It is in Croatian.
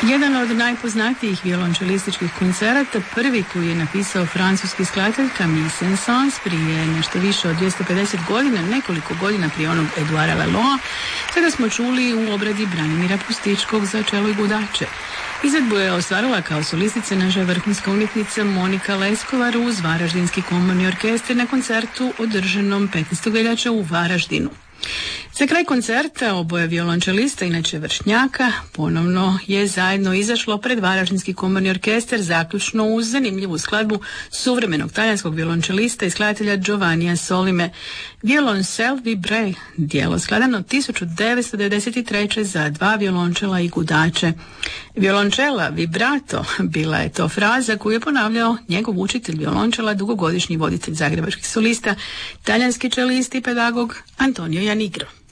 Jedan od najpoznatijih violončelističkih koncerata, prvi koji je napisao francuski skladatelj Camille Saint-Saëns prije nešto više od 250 godina, nekoliko godina prije onog Eduarda Laloa, sada smo čuli u obradi Branimira Pustičkog za čelo i gudače. Izvedbu je ostvarila kao solistica naša vrhunska umjetnica Monika Leskovar uz Varaždinski komorni orkestar na koncertu održanom 15. veljače u Varaždinu. Za kraj koncerta oboje violončelista, inače vršnjaka, ponovno je zajedno izašlo pred Varaždinski komorni orkestar zaključno uz zanimljivu skladbu suvremenog talijanskog violončelista i skladatelja Giovannija Solime, Violoncelle Vibré, djelo skladano 1993. za dva violončela i gudače. Violončela vibrato bila je to fraza koju je ponavljao njegov učitelj violončela, dugogodišnji voditelj zagrebačkih solista, talijanski čelist i pedagog Antonio Janigro.